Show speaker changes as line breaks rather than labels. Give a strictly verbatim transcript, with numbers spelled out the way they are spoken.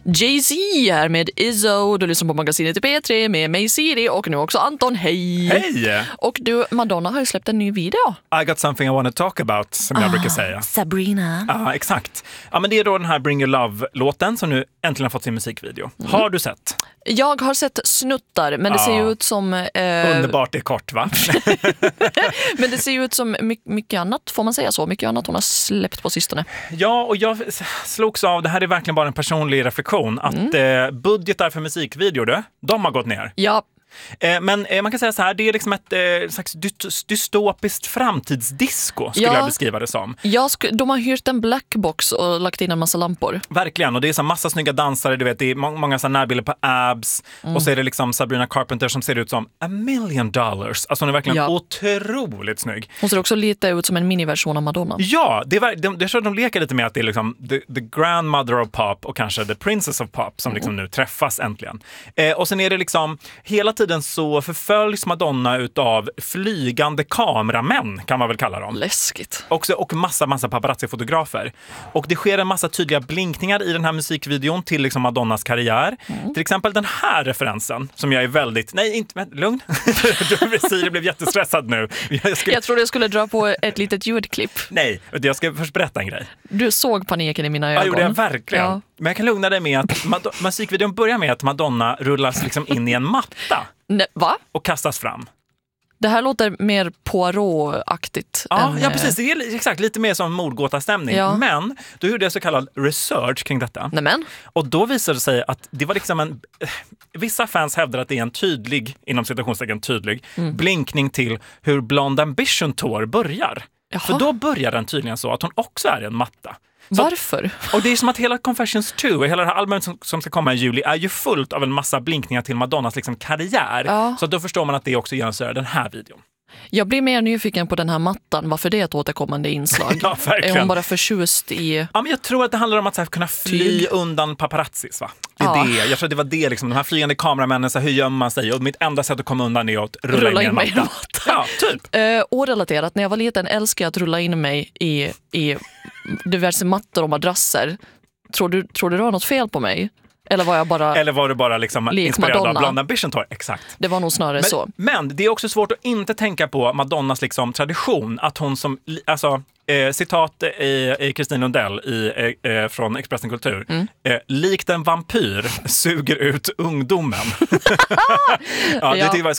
Jay-Z här med Izzo. Du lyssnar på magasinet i P tre med mig Siri och nu också Anton. Hej!
Hej!
Och du, Madonna har ju släppt en ny video.
I got something I want to talk about, som jag
ah,
brukar säga.
Sabrina.
Ja, ah, exakt. Ja, men det är då den här Bring Your Love-låten som nu äntligen har fått sin musikvideo. Mm. Har du sett?
Jag har sett snuttar, men det
ah.
ser ju ut som... Eh...
Underbart, det är kort, va?
Men det ser ju ut som mycket, mycket annat, får man säga så? Mycket annat hon har släppt på sistone.
Ja, och jag slogs av, det här är verkligen bara en personlig reflektion, att mm. eh, budgetar för musikvideor, de har gått ner.
Ja.
Eh, men eh, man kan säga så här, det är liksom ett eh, slags dy- dystopiskt framtidsdisco, skulle
ja.
jag beskriva det som.
Ja, sk- de har hyrt en blackbox och lagt in en massa lampor.
Verkligen, och det är så massa snygga dansare, du vet, det är må- många så närbilder på abs, mm. och så är det liksom Sabrina Carpenter som ser ut som a million dollars. Alltså hon är verkligen ja. otroligt snygg.
Hon ser också lite ut som en miniversion av Madonna.
Ja, det är, de, jag tror att de leker lite med att det är liksom the, the grandmother of pop och kanske the princess of pop som mm. liksom nu träffas äntligen. Eh, och sen är det liksom hela tiden så förföljs Madonna utav flygande kameramän, kan man väl kalla dem.
Läskigt.
Också, och massa, massa paparazzi-fotografer. Och det sker en massa tydliga blinkningar i den här musikvideon till liksom Madonnas karriär. Mm. Till exempel den här referensen som jag är väldigt... Nej, inte... Men, lugn. Jag blev jättestressad nu. Jag, skulle...
jag trodde jag skulle dra på ett litet ljudklipp.
Nej, jag ska först berätta en grej.
Du såg paniken i mina ögon.
Ja, gjorde jag verkligen. Ja. Men jag kan lugna dig med att Mad- musikvideon börjar med att Madonna rullas liksom in i en matta.
Ne- va?
Och kastas fram.
Det här låter mer Poirot-aktigt.
Ja,
än,
ja, precis. Det är exakt lite mer som mordgåta-stämning. Ja. Men då gjorde jag så kallad research kring detta.
Nämen. Och
då visade det sig att det var liksom en... Vissa fans hävdar att det är en tydlig, inom citationstecken tydlig, mm. blinkning till hur Blonde Ambition Tour börjar. Jaha. För då börjar den tydligen så att hon också är en matta. Så
varför?
Att, och det är som att hela Confessions två, hela det här albumet som, som ska komma i juli, är ju fullt av en massa blinkningar till Madonnas liksom karriär. Ja. Så då förstår man att det också genomför den här videon.
Jag blir mer nyfiken på den här mattan. Varför det är ett återkommande inslag?
Ja, verkligen.
Är hon bara förtjust i...
Ja, men jag tror att det handlar om att så här, kunna fly Tyg. undan paparazzis, va? Det är ja. det. Jag tror att det var det, liksom, de här flygande kameramännen, så här, hur gömmer man sig? Och mitt enda sätt att komma undan är att rulla, rulla in, in mig i en matta. Ja, typ.
Uh, orelaterat, när jag var liten älskade jag att rulla in mig i, i diverse mattor och madrasser. Tror du, tror du det var något fel på mig? Eller var jag bara
Eller var du bara liksom inspirerad
Madonna.
av Blonde Ambition Tour? Exakt.
Det var nog snarare
men,
så.
Men det är också svårt att inte tänka på Madonnas liksom tradition. Att hon som, alltså eh, citat i, i Kristin Lundell i, eh, från Expressen Kultur. Mm. Eh, likt en vampyr suger ut ungdomen. ja, det ja. tycker jag